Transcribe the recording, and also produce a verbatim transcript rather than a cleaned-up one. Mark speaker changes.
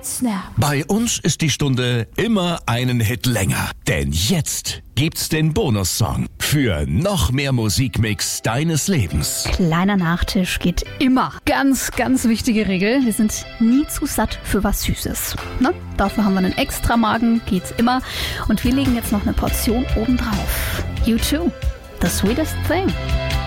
Speaker 1: Snap.
Speaker 2: Bei uns ist die Stunde immer einen Hit länger. Denn jetzt gibt's den Bonussong für noch mehr Musikmix deines Lebens.
Speaker 3: Kleiner Nachtisch geht immer. Ganz, ganz wichtige Regel. Wir sind nie zu satt für was Süßes. Ne? Dafür haben wir einen extra Magen, geht's immer. Und wir legen jetzt noch eine Portion obendrauf. You too. The sweetest thing.